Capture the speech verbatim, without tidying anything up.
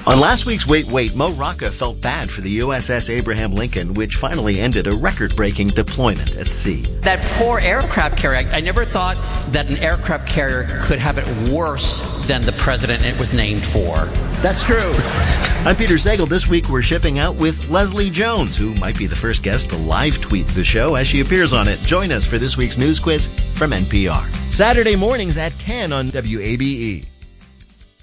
On last week's Wait Wait, Mo Rocca felt bad for the U S S Abraham Lincoln, which finally ended a record-breaking deployment at sea. That poor aircraft carrier, I, I never thought that an aircraft carrier could have it worse than the president it was named for. That's true. I'm Peter Sagal. This week we're shipping out with Leslie Jones, who might be the first guest to live tweet the show as she appears on it. Join us for this week's news quiz from N P R. Saturday mornings at ten on W A B E.